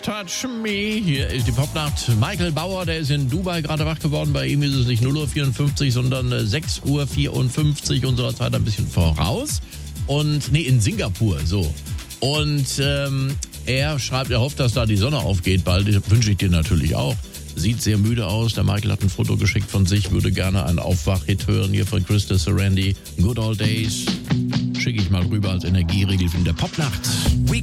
Touch Me. Hier ist die Popnacht. Michael Bauer, der ist in Dubai gerade wach geworden. Bei ihm ist es nicht 0:54 Uhr, sondern 6:54 Uhr unserer Zeit ein bisschen voraus. Und, in Singapur, so. Und er schreibt, er hofft, dass da die Sonne aufgeht bald. Das wünsche ich dir natürlich auch. Sieht sehr müde aus. Der Michael hat ein Foto geschickt von sich, würde gerne einen Aufwach-Hit hören hier von Krista Sarandon. Good Old Days. Schicke ich mal rüber als Energieriegel in der Popnacht.